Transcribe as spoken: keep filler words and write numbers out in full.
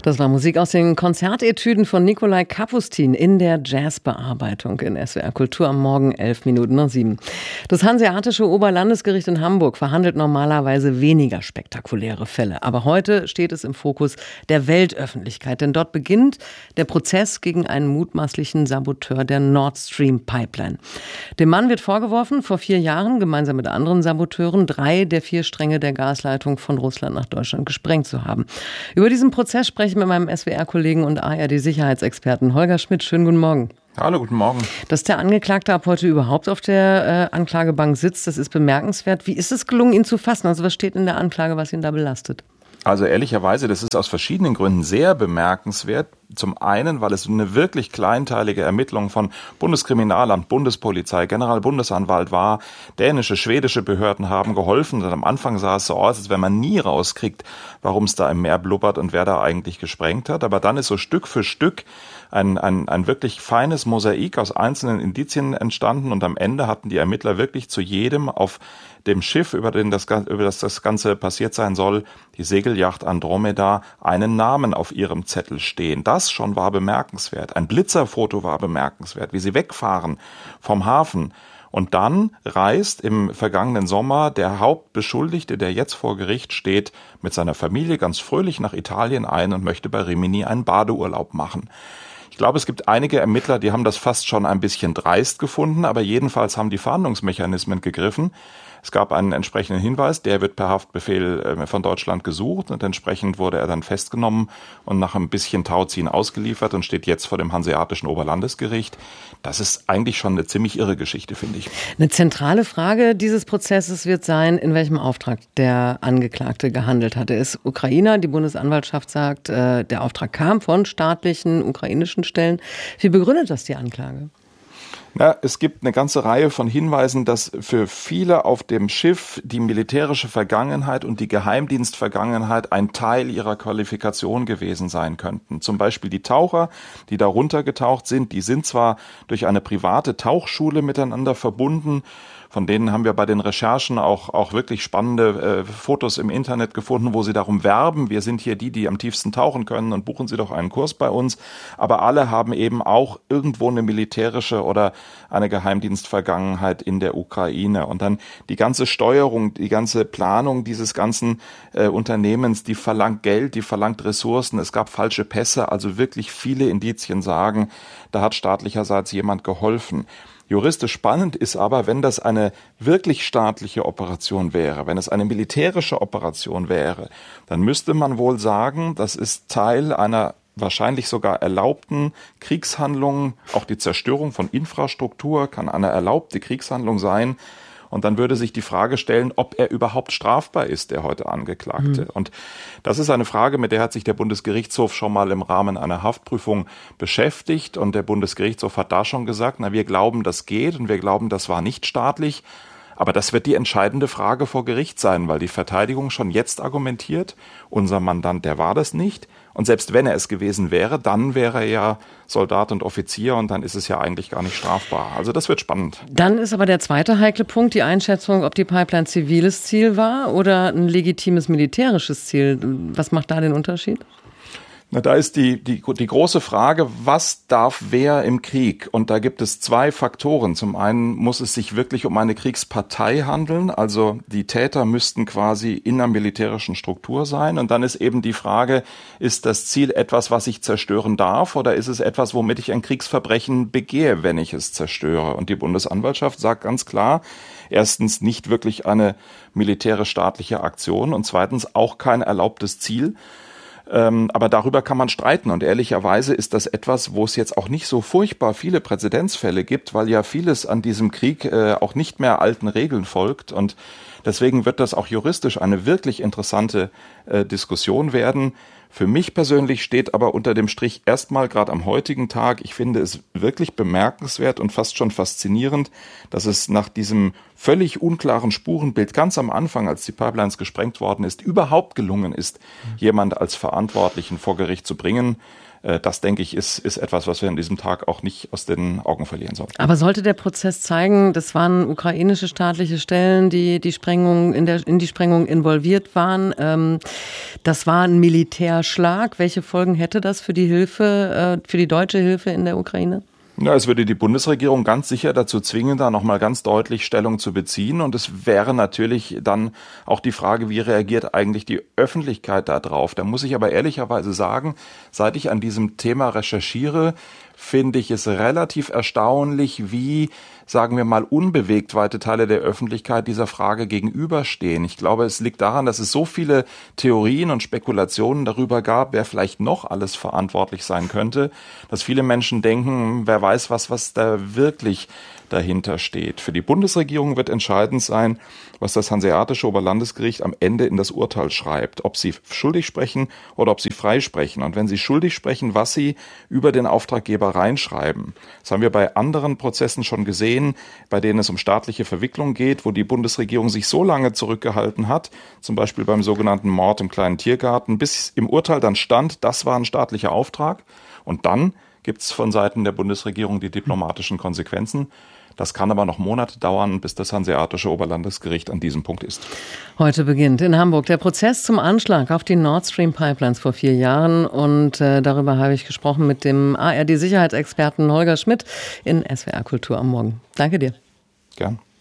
Das war Musik aus den Konzertetüden von Nikolai Kapustin in der Jazzbearbeitung in S W R Kultur am Morgen, elf Minuten nach sieben. Das Hanseatische Oberlandesgericht in Hamburg verhandelt normalerweise weniger spektakuläre Fälle. Aber heute steht es im Fokus der Weltöffentlichkeit, denn dort beginnt der Prozess gegen einen mutmaßlichen Saboteur der Nord Stream Pipeline. Dem Mann wird vorgeworfen, vor vier Jahren gemeinsam mit anderen Saboteuren drei der vier Stränge der Gasleitung von Russland nach Deutschland gesprengt zu haben. Über diesen Prozess spreche ich mit meinem S W R-Kollegen und A R D-Sicherheitsexperten Holger Schmidt. Schönen guten Morgen. Hallo, guten Morgen. Dass der Angeklagte ab heute überhaupt auf der äh, Anklagebank sitzt, das ist bemerkenswert. Wie ist es gelungen, ihn zu fassen? Also was steht in der Anklage, was ihn da belastet? Also ehrlicherweise, das ist aus verschiedenen Gründen sehr bemerkenswert. Zum einen, weil es eine wirklich kleinteilige Ermittlung von Bundeskriminalamt, Bundespolizei, Generalbundesanwalt war. Dänische, schwedische Behörden haben geholfen. Und am Anfang sah es so aus, als wenn man nie rauskriegt, warum es da im Meer blubbert und wer da eigentlich gesprengt hat. Aber dann ist so Stück für Stück ein, ein, ein wirklich feines Mosaik aus einzelnen Indizien entstanden. Und am Ende hatten die Ermittler wirklich zu jedem auf dem Schiff, über, den das, über das das Ganze passiert sein soll, die Segelyacht Andromeda, einen Namen auf ihrem Zettel stehen. Das schon war bemerkenswert. Ein Blitzerfoto war bemerkenswert, wie sie wegfahren vom Hafen. Und dann reist im vergangenen Sommer der Hauptbeschuldigte, der jetzt vor Gericht steht, mit seiner Familie ganz fröhlich nach Italien ein und möchte bei Rimini einen Badeurlaub machen. Ich glaube, es gibt einige Ermittler, die haben das fast schon ein bisschen dreist gefunden, aber jedenfalls haben die Fahndungsmechanismen gegriffen. Es gab einen entsprechenden Hinweis, der wird per Haftbefehl von Deutschland gesucht und entsprechend wurde er dann festgenommen und nach ein bisschen Tauziehen ausgeliefert und steht jetzt vor dem Hanseatischen Oberlandesgericht. Das ist eigentlich schon eine ziemlich irre Geschichte, finde ich. Eine zentrale Frage dieses Prozesses wird sein, in welchem Auftrag der Angeklagte gehandelt hat. Er ist Ukrainer, die Bundesanwaltschaft sagt, der Auftrag kam von staatlichen ukrainischen Stellen. Wie begründet das die Anklage? Na, es gibt eine ganze Reihe von Hinweisen, dass für viele auf dem Schiff die militärische Vergangenheit und die Geheimdienstvergangenheit ein Teil ihrer Qualifikation gewesen sein könnten. Zum Beispiel die Taucher, die da runtergetaucht sind, die sind zwar durch eine private Tauchschule miteinander verbunden, von denen haben wir bei den Recherchen auch, auch wirklich spannende äh, Fotos im Internet gefunden, wo sie darum werben, wir sind hier die, die am tiefsten tauchen können und buchen Sie doch einen Kurs bei uns. Aber alle haben eben auch irgendwo eine militärische oder eine Geheimdienstvergangenheit in der Ukraine. Und dann die ganze Steuerung, die ganze Planung dieses ganzen äh, Unternehmens, die verlangt Geld, die verlangt Ressourcen. Es gab falsche Pässe, also wirklich viele Indizien sagen, da hat staatlicherseits jemand geholfen. Juristisch spannend ist aber, wenn das eine wirklich staatliche Operation wäre, wenn es eine militärische Operation wäre, dann müsste man wohl sagen, das ist Teil einer wahrscheinlich sogar erlaubten Kriegshandlung. Auch die Zerstörung von Infrastruktur kann eine erlaubte Kriegshandlung sein. Und dann würde sich die Frage stellen, ob er überhaupt strafbar ist, der heute Angeklagte. Mhm. Und das ist eine Frage, mit der hat sich der Bundesgerichtshof schon mal im Rahmen einer Haftprüfung beschäftigt. Und der Bundesgerichtshof hat da schon gesagt, na, wir glauben, das geht und wir glauben, das war nicht staatlich. Aber das wird die entscheidende Frage vor Gericht sein, weil die Verteidigung schon jetzt argumentiert, unser Mandant, der war das nicht. Und selbst wenn er es gewesen wäre, dann wäre er ja Soldat und Offizier und dann ist es ja eigentlich gar nicht strafbar. Also das wird spannend. Dann ist aber der zweite heikle Punkt die Einschätzung, ob die Pipeline ziviles Ziel war oder ein legitimes militärisches Ziel. Was macht da den Unterschied? Na, da ist die, die, die große Frage, was darf wer im Krieg? Und da gibt es zwei Faktoren. Zum einen muss es sich wirklich um eine Kriegspartei handeln. Also die Täter müssten quasi in einer militärischen Struktur sein. Und dann ist eben die Frage, ist das Ziel etwas, was ich zerstören darf? Oder ist es etwas, womit ich ein Kriegsverbrechen begehe, wenn ich es zerstöre? Und die Bundesanwaltschaft sagt ganz klar, erstens nicht wirklich eine militärisch-staatliche Aktion und zweitens auch kein erlaubtes Ziel. Ähm, aber darüber kann man streiten und ehrlicherweise ist das etwas, wo es jetzt auch nicht so furchtbar viele Präzedenzfälle gibt, weil ja vieles an diesem Krieg äh, auch nicht mehr alten Regeln folgt und deswegen wird das auch juristisch eine wirklich interessante äh, Diskussion werden. Für mich persönlich steht aber unter dem Strich erstmal gerade am heutigen Tag, ich finde es wirklich bemerkenswert und fast schon faszinierend, dass es nach diesem völlig unklaren Spurenbild ganz am Anfang, als die Pipelines gesprengt worden ist, überhaupt gelungen ist, jemand als Verantwortlichen vor Gericht zu bringen. Das, denke ich, ist, ist etwas, was wir an diesem Tag auch nicht aus den Augen verlieren sollten. Aber sollte der Prozess zeigen, das waren ukrainische staatliche Stellen, die die Sprengung in, der, in die Sprengung involviert waren, ähm, das war ein Militärschlag. Welche Folgen hätte das für die Hilfe, äh, für die deutsche Hilfe in der Ukraine? Ja, es würde die Bundesregierung ganz sicher dazu zwingen, da nochmal ganz deutlich Stellung zu beziehen. Und es wäre natürlich dann auch die Frage, wie reagiert eigentlich die Öffentlichkeit da drauf? Da muss ich aber ehrlicherweise sagen, seit ich an diesem Thema recherchiere, finde ich es relativ erstaunlich, wie, sagen wir mal, unbewegt weite Teile der Öffentlichkeit dieser Frage gegenüberstehen. Ich glaube, es liegt daran, dass es so viele Theorien und Spekulationen darüber gab, wer vielleicht noch alles verantwortlich sein könnte, dass viele Menschen denken, wer weiß was, was da wirklich dahinter steht. Für die Bundesregierung wird entscheidend sein, was das Hanseatische Oberlandesgericht am Ende in das Urteil schreibt, ob sie schuldig sprechen oder ob sie freisprechen. Und wenn sie schuldig sprechen, was sie über den Auftraggeber reinschreiben. Das haben wir bei anderen Prozessen schon gesehen, bei denen es um staatliche Verwicklung geht, wo die Bundesregierung sich so lange zurückgehalten hat, zum Beispiel beim sogenannten Mord im kleinen Tiergarten, bis im Urteil dann stand, das war ein staatlicher Auftrag. Und dann gibt es von Seiten der Bundesregierung die diplomatischen Konsequenzen. Das kann aber noch Monate dauern, bis das Hanseatische Oberlandesgericht an diesem Punkt ist. Heute beginnt in Hamburg der Prozess zum Anschlag auf die Nord Stream Pipelines vor vier Jahren. Und äh, darüber habe ich gesprochen mit dem A R D-Sicherheitsexperten Holger Schmidt in S W R Kultur am Morgen. Danke dir. Gern.